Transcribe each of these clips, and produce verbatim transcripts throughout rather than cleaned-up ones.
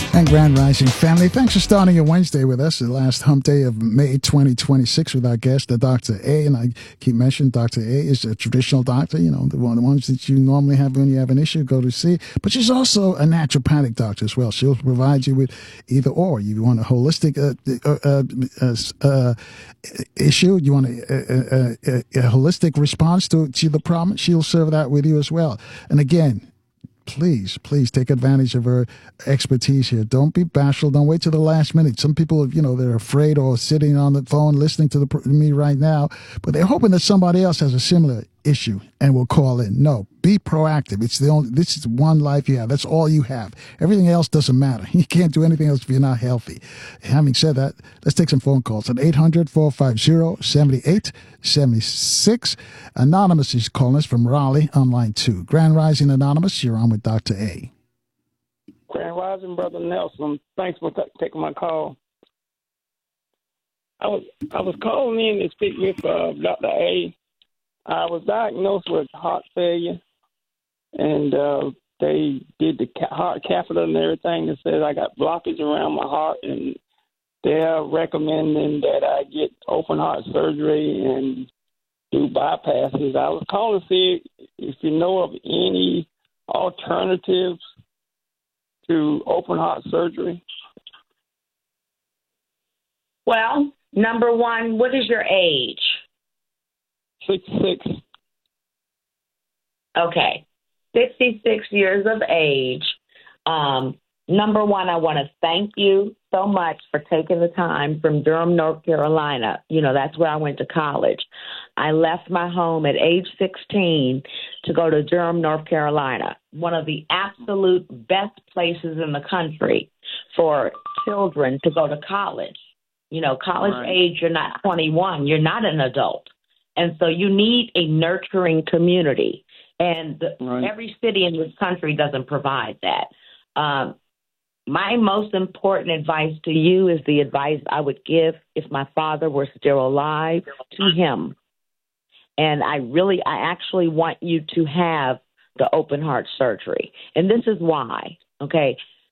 And Grand Rising family, thanks for starting your Wednesday with us, the last hump day of May twenty twenty-six with our guest, the Doctor A. And I keep mentioning Doctor A is a traditional doctor, you know, the one the ones that you normally have when you have an issue, go to see. But she's also a naturopathic doctor as well. She'll provide you with either or. You want a holistic uh, uh, uh, uh, issue, you want a, a, a, a holistic response to, to the problem, she'll serve that with you as well. And again, please, please take advantage of her expertise here. Don't be bashful. Don't wait till the last minute. Some people, you know, they're afraid or sitting on the phone listening to the, me right now, but they're hoping that somebody else has a similar issue and will call in. No, be proactive. It's the only, this is one life you have. That's all you have. Everything else doesn't matter. You can't do anything else if you're not healthy. Having said that, let's take some phone calls at eight hundred, four five zero, seven eight seven six. Anonymous is calling us from Raleigh on line two. Grand Rising Anonymous, you're on with Doctor A. Grand Rising, Brother Nelson. Thanks for t- taking my call. I was I was calling in to speak with uh, Doctor A. I was diagnosed with heart failure, and uh, they did the ca- heart catheter and everything. They said I got blockage around my heart, and they're recommending that I get open heart surgery and do bypasses. I was calling to see if you know of any alternatives to open heart surgery. Well, number one, what is your age? Six six. Okay, fifty-six years of age. Um, number one, I want to thank you so much for taking the time from Durham, North Carolina. You know, that's where I went to college. I left my home at age sixteen to go to Durham, North Carolina, one of the absolute best places in the country for children to go to college. You know, college right. age, you're not twenty-one, you're not an adult. And so you need a nurturing community. And right. every city in this country doesn't provide that. Um, my most important advice to you is the advice I would give if my father were still alive to him. And I really, I actually want you to have the open heart surgery. And this is why, okay?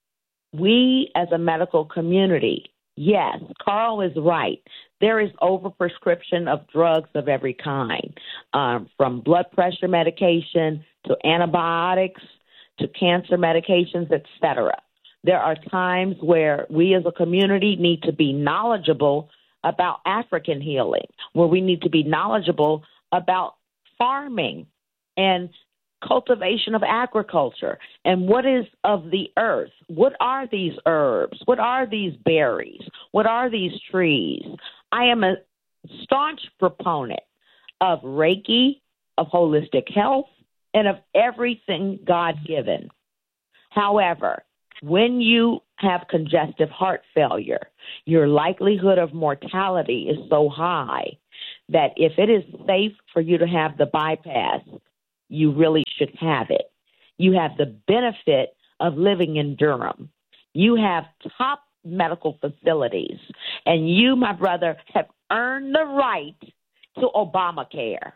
We as a medical community, yes, Carl is right. There is overprescription of drugs of every kind, um, from blood pressure medication to antibiotics to cancer medications, et cetera. There are times where we as a community need to be knowledgeable about African healing, where we need to be knowledgeable about farming and cultivation of agriculture and what is of the earth. What are these herbs? What are these berries? What are these trees? I am a staunch proponent of Reiki, of holistic health, and of everything God-given. However, when you have congestive heart failure, your likelihood of mortality is so high that if it is safe for you to have the bypass, you really should have it. You have the benefit of living in Durham. You have top medical facilities, and you, my brother, have earned the right to Obamacare.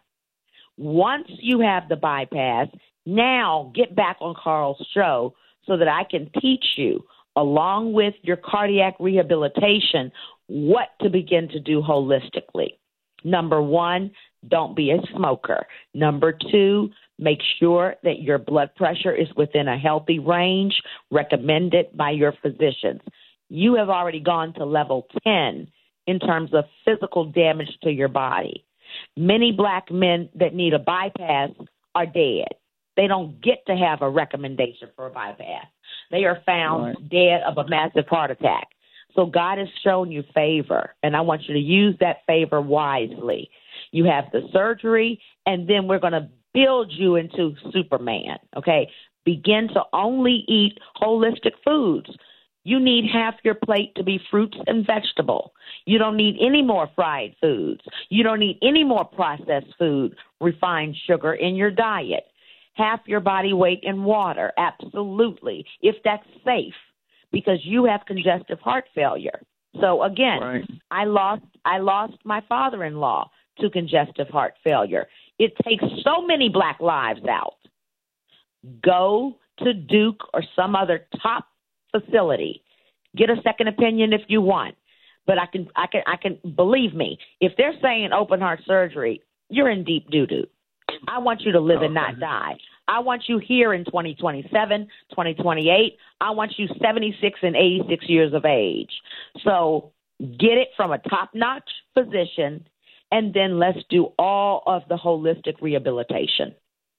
Once you have the bypass, now get back on Carl's show so that I can teach you, along with your cardiac rehabilitation, what to begin to do holistically. Number one, don't be a smoker. Number two, make sure that your blood pressure is within a healthy range recommended by your physicians. You have already gone to level ten in terms of physical damage to your body. Many black men that need a bypass are dead. They don't get to have a recommendation for a bypass. They are found right. dead of a massive heart attack. So God has shown you favor, and I want you to use that favor wisely. You have the surgery, and then we're going to build you into Superman, okay? Begin to only eat holistic foods. You need half your plate to be fruits and vegetable. You don't need any more fried foods. You don't need any more processed food, refined sugar in your diet. Half your body weight in water, absolutely, if that's safe, because you have congestive heart failure. So again, right. I lost I lost my father-in-law to congestive heart failure. It takes so many black lives out. Go to Duke or some other top facility Get a second opinion if you want. But I can, I can, I can believe me. If they're saying open heart surgery, you're in deep doo doo. I want you to live and not die. I want you here in twenty twenty-seven, twenty twenty-eight. I want you seventy-six and eighty-six years of age. So get it from a top-notch physician, and then let's do all of the holistic rehabilitation.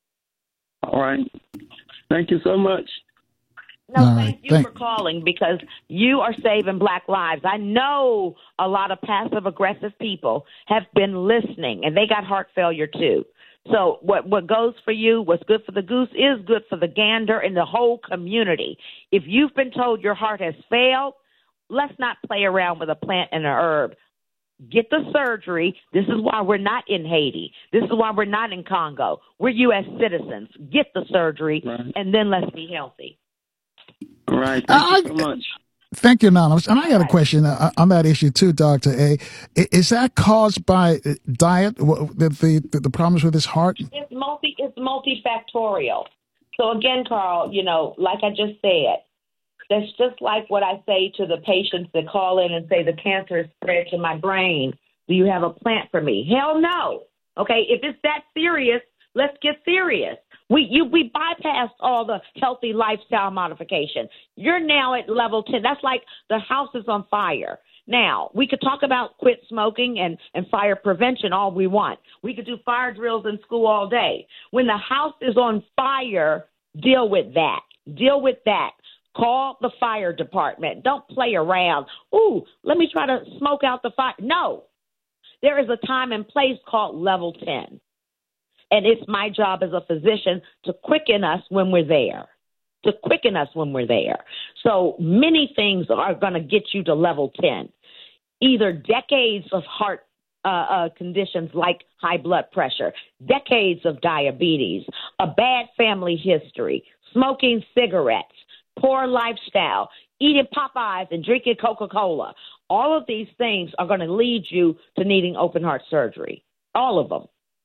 All right. Thank you so much. No, All thank right. you Thank- for calling, because you are saving Black lives. I know a lot of passive-aggressive people have been listening, and they got heart failure too. So what, what goes for you, what's good for the goose, is good for the gander and the whole community. If you've been told your heart has failed, let's not play around with a plant and an herb. Get the surgery. This is why we're not in Haiti. This is why we're not in Congo. We're U S citizens. Get the surgery, Right. and then let's be healthy. All right. Thank I- you so much. Thank you, Anonymous. And I got a question uh, on that issue too, Doctor A. I- Is that caused by uh, diet, w- the, the the problems with his heart? It's multi. It's multifactorial. So again, Carl, you know, like I just said, that's just like what I say to the patients that call in and say the cancer is spread to my brain. Do you have a plant for me? Hell no. Okay, if it's that serious, let's get serious. We you we bypassed all the healthy lifestyle modification. You're now at level ten. That's like the house is on fire. Now, we could talk about quit smoking and, and fire prevention all we want. We could do fire drills in school all day. When the house is on fire, deal with that. Deal with that. Call the fire department. Don't play around. Ooh, let me try to smoke out the fire. No. There is a time and place called level ten. And it's my job as a physician to quicken us when we're there, to quicken us when we're there. So many things are going to get you to level ten. Either decades of heart uh, uh, conditions like high blood pressure, decades of diabetes, a bad family history, smoking cigarettes, poor lifestyle, eating Popeyes and drinking Coca-Cola. All of these things are going to lead you to needing open heart surgery. All of them.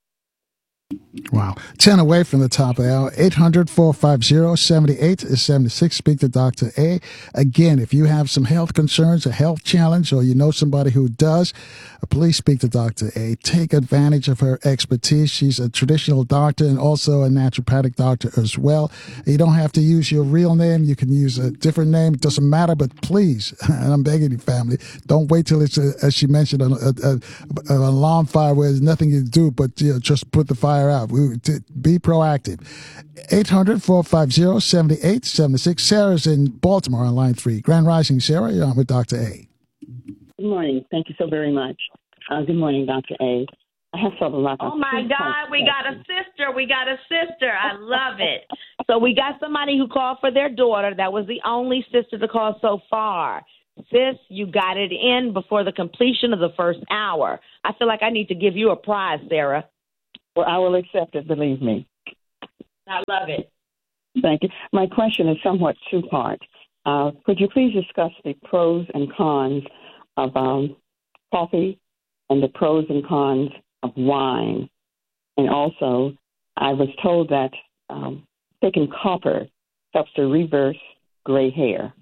Wow. ten away from the top of the hour. eight hundred, four five zero, seven eight seven six. Speak to Doctor A. Again, if you have some health concerns, a health challenge, or you know somebody who does, uh, please speak to Doctor A. Take advantage of her expertise. She's a traditional doctor and also a naturopathic doctor as well. You don't have to use your real name. You can use a different name. It doesn't matter, but please, and I'm begging you, family, don't wait till it's, a, as she mentioned, a, a, a, an alarm fire where there's nothing to do but you know, just put the fire out. We, to be proactive. eight hundred, four five zero, seven eight seven six. Sarah's in Baltimore on line three. Grand Rising, Sarah. You're on with Doctor A. Good morning. Thank you so very much. Uh, good morning, Doctor A. I have several lots of Oh, my God. We got a sister. We got a sister. I love it. So we got somebody who called for their daughter. That was the only sister to call so far. Sis, you got it in before the completion of the first hour. I feel like I need to give you a prize, Sarah. Well, I will accept it, believe me. I love it. Thank you. My question is somewhat two-part. Uh, could you please discuss the pros and cons of um, coffee and the pros and cons of wine? And also, I was told that um, taking copper helps to reverse gray hair.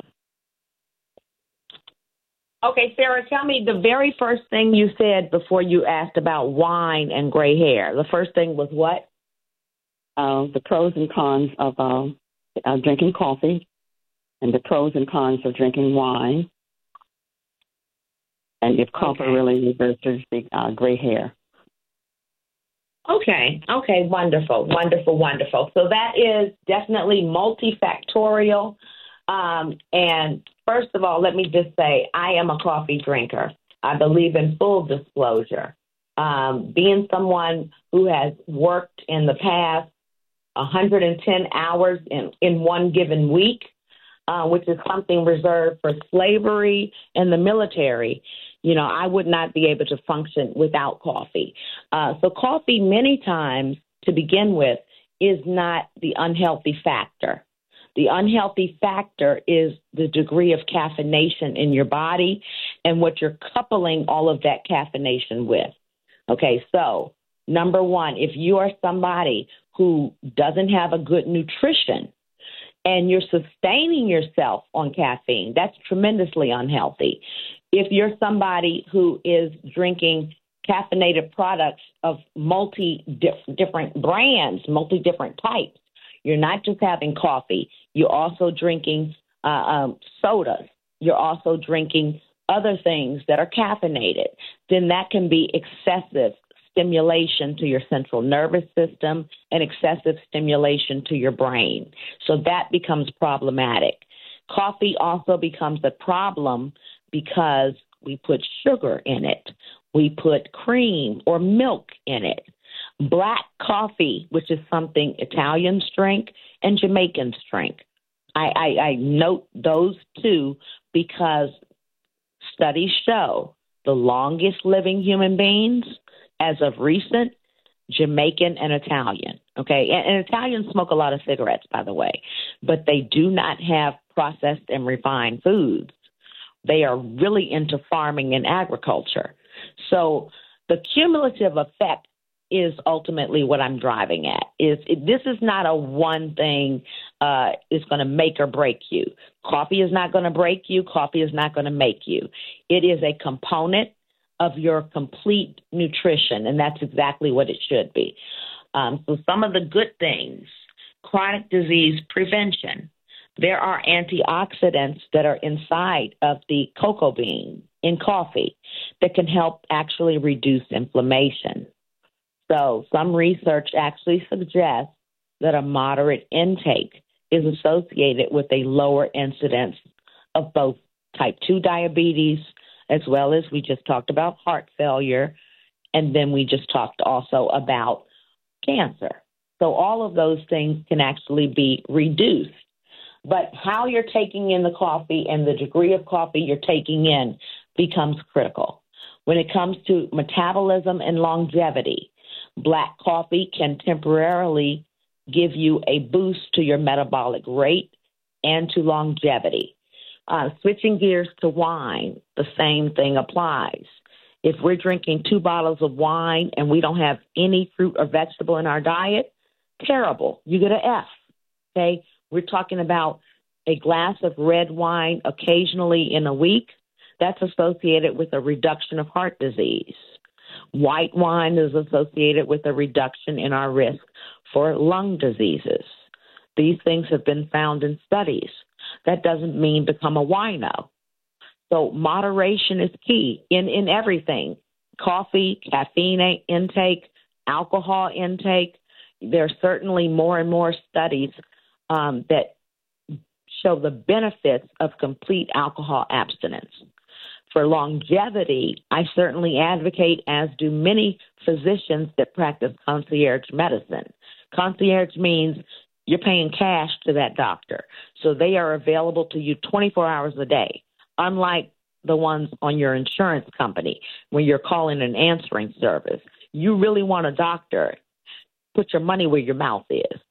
Okay, Sarah, tell me the very first thing you said before you asked about wine and gray hair. The first thing was what? Uh, the pros and cons of uh, uh, drinking coffee and the pros and cons of drinking wine. And if copper Okay. really reverses the uh, gray hair. Okay, okay, wonderful, wonderful, wonderful. So that is definitely multifactorial. Um, and first of all, let me just say, I am a coffee drinker. I believe in full disclosure. Um, being someone who has worked in the past one hundred ten hours in, in one given week, uh, which is something reserved for slavery and the military, you know, I would not be able to function without coffee. Uh, so coffee, many times, to begin with, is not the unhealthy factor. The unhealthy factor is the degree of caffeination in your body and what you're coupling all of that caffeination with. Okay, so number one, if you are somebody who doesn't have a good nutrition and you're sustaining yourself on caffeine, that's tremendously unhealthy. If you're somebody who is drinking caffeinated products of multi different brands, multi different types, you're not just having coffee, you're also drinking uh, um, sodas, you're also drinking other things that are caffeinated, then that can be excessive stimulation to your central nervous system and excessive stimulation to your brain. So that becomes problematic. Coffee also becomes a problem because we put sugar in it. We put cream or milk in it. Black coffee, which is something Italians drink, and Jamaicans drink. I, I, I note those two because studies show the longest living human beings, as of recent, Jamaican and Italian. Okay, and, and Italians smoke a lot of cigarettes, by the way, but they do not have processed and refined foods. They are really into farming and agriculture. So the cumulative effect is ultimately what I'm driving at. Is it, this is not a one thing uh, is going to make or break you. Coffee is not going to break you. Coffee is not going to make you. It is a component of your complete nutrition, and that's exactly what it should be. Um, so some of the good things, chronic disease prevention. There are antioxidants that are inside of the cocoa bean in coffee that can help actually reduce inflammation. So some research actually suggests that a moderate intake is associated with a lower incidence of both type two diabetes, as well as we just talked about heart failure, and then we just talked also about cancer. So all of those things can actually be reduced. But how you're taking in the coffee and the degree of coffee you're taking in becomes critical. When it comes to metabolism and longevity, black coffee can temporarily give you a boost to your metabolic rate and to longevity. Uh, switching gears to wine, the same thing applies. If we're drinking two bottles of wine and we don't have any fruit or vegetable in our diet, terrible. You get an F, okay? We're talking about a glass of red wine occasionally in a week. That's associated with a reduction of heart disease. White wine is associated with a reduction in our risk for lung diseases. These things have been found in studies. That doesn't mean become a wino. So moderation is key in, in everything. Coffee, caffeine intake, alcohol intake. There are certainly more and more studies um, that show the benefits of complete alcohol abstinence. For longevity, I certainly advocate, as do many physicians that practice concierge medicine. Concierge means you're paying cash to that doctor, so they are available to you twenty-four hours a day, unlike the ones on your insurance company when you're calling an answering service. You really want a doctor, put your money where your mouth is.